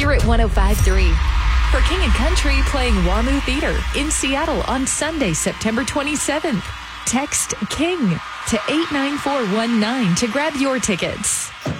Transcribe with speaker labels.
Speaker 1: Spirit 105.3. For King and Country playing WAMU Theater in Seattle on Sunday, September 27th. Text KING to 89419 to grab your tickets.